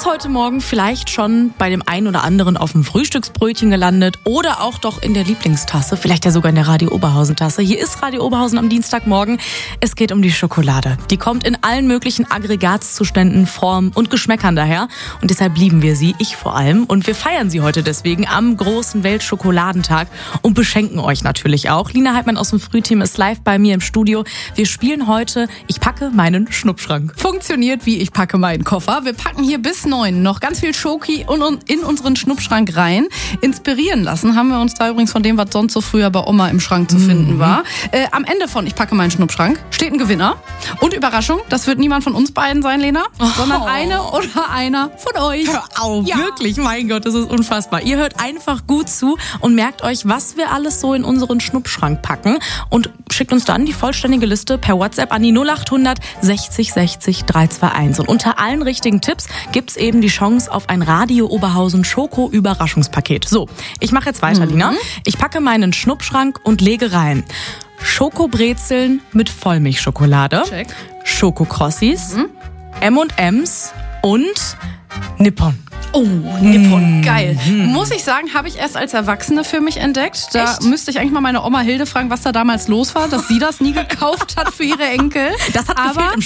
heute Morgen vielleicht schon bei dem einen oder anderen auf dem Frühstücksbrötchen gelandet oder auch doch in der Lieblingstasse, vielleicht ja sogar in der Radio Oberhausen-Tasse. Hier ist Radio Oberhausen am Dienstagmorgen. Es geht um die Schokolade. Die kommt in allen möglichen Aggregatzuständen, Formen und Geschmäckern daher. Und deshalb lieben wir sie, ich vor allem. Und wir feiern sie heute deswegen am großen Weltschokoladentag und beschenken euch natürlich auch. Lina Heidmann aus dem Frühteam ist live bei mir im Studio. Wir spielen heute Ich packe meinen Schnuppschrank. Funktioniert wie Ich packe meinen Koffer. Wir packen hier bis 9 noch ganz viel Schoki in unseren Schnuppschrank rein. Inspirieren lassen haben wir uns da übrigens von dem, was sonst so früher bei Oma im Schrank zu finden war. Am Ende von Ich packe meinen Schnuppschrank steht ein Gewinner. Und Überraschung, das wird niemand von uns beiden sein, Lena, sondern eine oder einer von euch. Hör auf, wirklich, mein Gott, das ist unfassbar. Ihr hört einfach gut zu und merkt euch, was wir alles so in unseren Schnuppschrank packen und schickt uns dann die vollständige Liste per WhatsApp an die 0800 60 60 321. Und unter allen richtigen Tipps gibt's eben die Chance auf ein Radio Oberhausen Schoko-Überraschungspaket. So, ich mache jetzt weiter, Lina. Ich packe meinen Schnuppschrank und lege rein Schokobrezeln mit Vollmilchschokolade, Check. Schokokrossis, M&M's und Nippon. Oh, Nippon, geil. Muss ich sagen, habe ich erst als Erwachsene für mich entdeckt. Da müsste ich eigentlich mal meine Oma Hilde fragen, was da damals los war, dass sie das nie gekauft hat für ihre Enkel. Das hat gefehlt im